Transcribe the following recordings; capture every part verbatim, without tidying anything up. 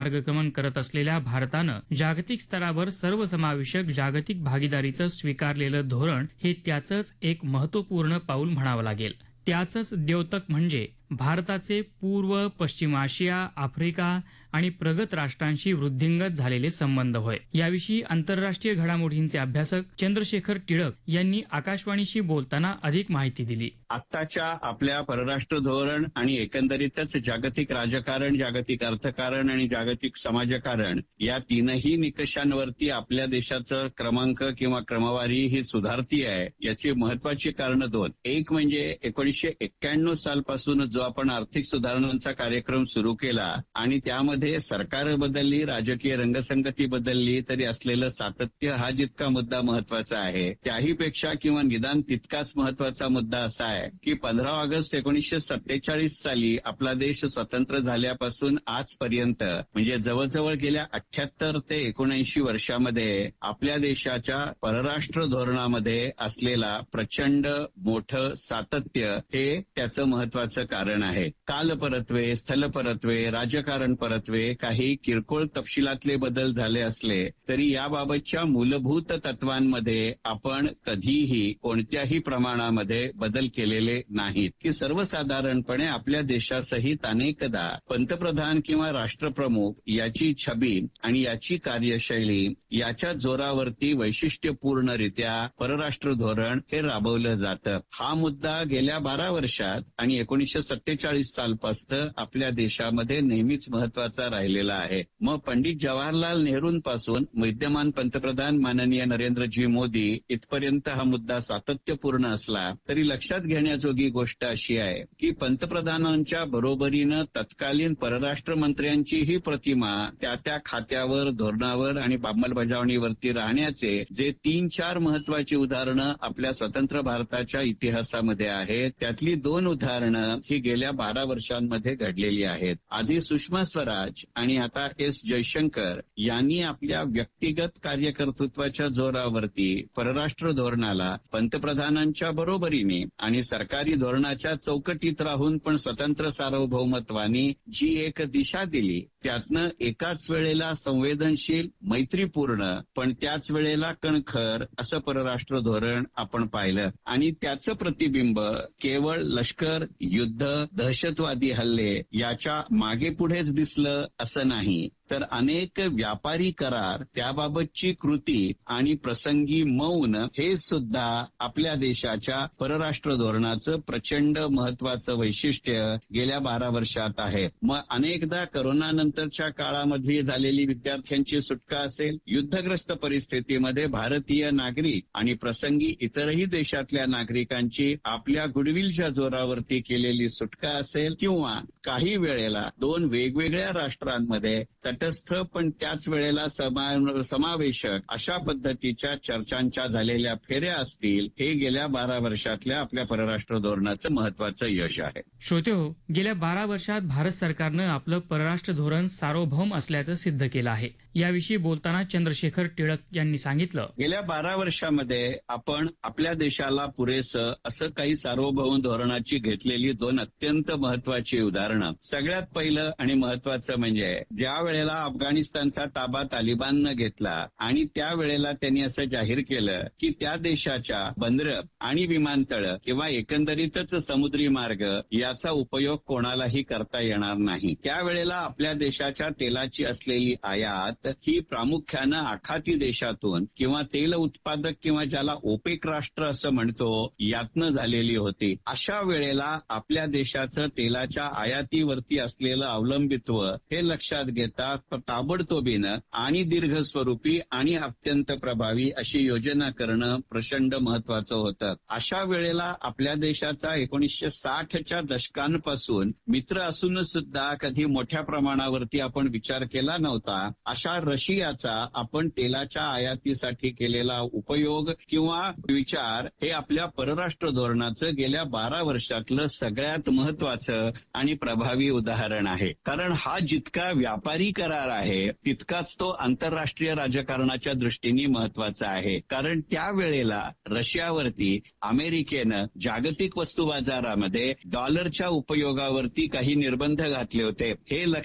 मार्गक्रमण करत असलेल्या भारतानं जागतिक स्तरावर सर्वसमावेशक जागतिक भागीदारीचं स्वीकारलेलं धोरण हे त्याचंच एक महत्वपूर्ण पाऊल म्हणावं लागेल. त्याचंच द्योतक म्हणजे भारताचे पूर्व, पश्चिम आशिया, आफ्रिका आणि प्रगत राष्ट्रांशी वृद्धिंगत झालेले संबंध होय. याविषयी आंतरराष्ट्रीय घडामोडींचे अभ्यासक चंद्रशेखर टिळक यांनी आकाशवाणीशी बोलताना अधिक माहिती दिली. आत्ताच्या आपल्या परराष्ट्र धोरण आणि एकंदरीतच जागतिक राजकारण, जागतिक अर्थकारण आणि जागतिक समाजकारण या तीनही निकषांवरती आपल्या देशाचं क्रमांक किंवा क्रमवारी ही सुधारती आहे. याची महत्वाची कारण दोन. एक म्हणजे एकोणीसशे एक्क्याण्णव सालपासून जो आपण आर्थिक सुधारणांचा कार्यक्रम सुरू केला आणि त्यामध्ये सरकार बदलली, राजकीय रंगसंगती बदलली, तरी असलेलं सातत्य हा जितका मुद्दा महत्वाचा आहे त्याही पेक्षा किंवा निदान तितकाच महत्वाचा मुद्दा असा आहे की पंधरा ऑगस्ट एकोणीसशे सत्तेचाळीस साली आपला देश स्वतंत्र झाल्यापासून आजपर्यंत म्हणजे जवळजवळ गेल्या अठ्याहत्तर ते एकोणऐंशी वर्षामध्ये आपल्या देशाच्या परराष्ट्र धोरणामध्ये असलेला प्रचंड मोठं सातत्य हे त्याचं महत्वाचं कारण आहे. काल परत्वे, स्थल परत्वे, राजकारण परत्वे, काही किरकोळ तपशिलातले बदल झाले असले तरी याबाबतच्या मूलभूत तत्वांमध्ये आपण कधीही कोणत्याही प्रमाणामध्ये बदल केलेले नाहीत. की सर्वसाधारणपणे आपल्या देशासहित अनेकदा पंतप्रधान किंवा राष्ट्रप्रमुख याची छबी आणि याची कार्यशैली याच्या जोरावरती वैशिष्ट्यपूर्णरित्या परराष्ट्र धोरण हे राबवलं जातं. हा मुद्दा गेल्या बारा वर्षात आणि एकोणीसशे सत्तेचाळीस सालपासून आपल्या देशामध्ये नेहमीच महत्वाचा राहिलेला आहे. मग पंडित जवाहरलाल नेहरूंपासून विद्यमान पंतप्रधान माननीय नरेंद्रजी मोदी इथपर्यंत हा मुद्दा सातत्यपूर्ण असला तरी लक्षात घेण्याजोगी गोष्ट अशी आहे की पंतप्रधानांच्या बरोबरीनं तत्कालीन परराष्ट्र मंत्र्यांचीही प्रतिमा त्या त्या खात्यावर, धोरणावर आणि अंमलबजावणीवरती राहण्याचे जे तीन चार महत्वाची उदाहरणं आपल्या स्वतंत्र भारताच्या इतिहासामध्ये आहेत त्यातली दोन उदाहरणं ही गेल्या बारा वर्षांमध्ये घडलेली आहेत. आधी सुषमा स्वराज आणि आता एस जयशंकर यांनी आपल्या व्यक्तिगत कार्यकर्तृत्वाच्या जोरावरती परराष्ट्र धोरणाला पंतप्रधानांच्या बरोबरीने आणि सरकारी धोरणाच्या चौकटीत राहून पण स्वतंत्र सार्वभौमत्वानी जी एक दिशा दिली त्यातनं एकाच वेळेला संवेदनशील, मैत्रीपूर्ण पण त्याच वेळेला कणखर असं परराष्ट्र धोरण आपण पाहिलं. आणि त्याचं प्रतिबिंब केवळ लष्कर, युद्ध, दहशतवादी हल्ले याच्या मागे पुढेच दिसलं असं नाही तर अनेक व्यापारी करार, त्याबाबतची कृती आणि प्रसंगी मौन हे सुद्धा आपल्या देशाच्या परराष्ट्र धोरणाचं प्रचंड महत्वाचं वैशिष्ट्य गेल्या बारा वर्षात आहे. मग अनेकदा करोनानंतरच्या काळामध्ये झालेली विद्यार्थ्यांची सुटका असेल, युद्धग्रस्त परिस्थितीमध्ये भारतीय नागरिक आणि प्रसंगी इतरही देशातल्या नागरिकांची आपल्या गुडविलच्या जोरावरती केलेली सुटका असेल किंवा काही वेळेला दोन वेगवेगळ्या राष्ट्रांमध्ये तटस्थ पण त्याच वेळेला समा समावेशक अशा पद्धतीच्या चर्चांच्या झालेल्या फेऱ्या असतील, हे गेल्या बारा वर्षातल्या आपल्या परराष्ट्र धोरणाचं महत्वाचं यश आहे. श्रोतेहो, गेल्या बारा वर्षात भारत सरकारनं आपलं परराष्ट्र धोरण सार्वभौम असल्याचं सिद्ध केलं आहे. याविषयी बोलताना चंद्रशेखर टिळक यांनी सांगितलं, गेल्या बारा वर्षामध्ये आपण आपल्या देशाला पुरेसं असं काही सार्वभौम धोरणाची घेतलेली दोन अत्यंत महत्वाची उदाहरणं. सगळ्यात पहिलं आणि महत्वाचं म्हणजे ज्या वेळेला अफगाणिस्तानचा ताबा तालिबाननं घेतला आणि त्यावेळेला त्यांनी असं जाहीर केलं की त्या देशाच्या बंदरं आणि विमानतळ किंवा एकंदरीतच समुद्री मार्ग याचा उपयोग कोणालाही करता येणार नाही. त्यावेळेला आपल्या देशाच्या तेलाची असलेली आयात ही प्रामुख्यानं आखाती देशातून किंवा तेल उत्पादक किंवा ज्याला ओपेक राष्ट्र असं म्हणतो यातनं झालेली होती. अशा वेळेला आपल्या देशाचं तेलाच्या आयातीवरती असलेलं अवलंबित्व हे लक्षात घेता ताबडतोबीनं आणि दीर्घ स्वरूपी आणि अत्यंत प्रभावी अशी योजना करणं प्रचंड महत्वाचं होतं. अशा वेळेला आपल्या देशाचा एकोणीसशे साठच्या दशकांपासून मित्र असून सुद्धा कधी मोठ्या प्रमाणावरती आपण विचार केला नव्हता अशा रशियाचा आपण तेलाच्या आयातीसाठी केलेला उपयोग किंवा विचार हे आपल्या परराष्ट्र धोरणाचं गेल्या बारा वर्षातलं सगळ्यात महत्वाचं आणि प्रभावी उदाहरण आहे. कारण हा जितका व्यापारी करार आहे तितकाच तो आंतरराष्ट्रीय राजकारणाच्या दृष्टीने महत्वाचा आहे. कारण त्यावेळेला रशियावरती अमेरिकेनं जागतिक वस्तू बाजारामध्ये डॉलरच्या उपयोगावरती काही निर्बंध घातले होते. हे लक्षात घेत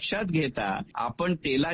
घेता आपण तेला